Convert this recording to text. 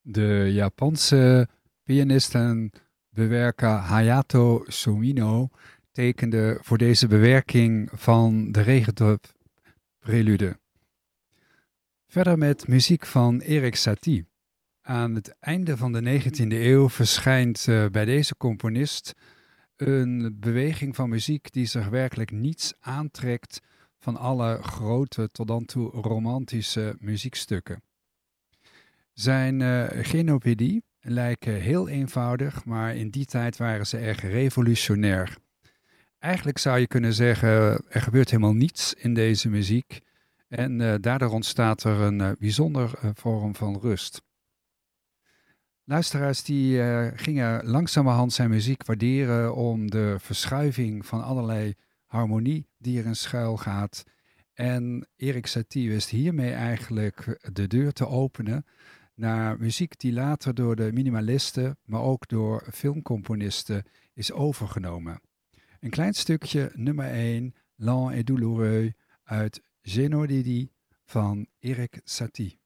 De Japanse pianist en bewerker Hayato Sumino tekende voor deze bewerking van de regendrop prelude. Verder met muziek van Erik Satie. Aan het einde van de 19e eeuw verschijnt bij deze componist een beweging van muziek die zich werkelijk niets aantrekt van alle grote tot dan toe romantische muziekstukken. Zijn genopedie lijken heel eenvoudig, maar in die tijd waren ze erg revolutionair. Eigenlijk zou je kunnen zeggen, er gebeurt helemaal niets in deze muziek en daardoor ontstaat er een bijzonder vorm van rust. Luisteraars die gingen langzamerhand zijn muziek waarderen om de verschuiving van allerlei harmonie die erin schuil gaat. En Erik Satie wist hiermee eigenlijk de deur te openen naar muziek die later door de minimalisten, maar ook door filmcomponisten is overgenomen. Een klein stukje nummer 1, Lent et douloureux, uit Genodidi van Erik Satie.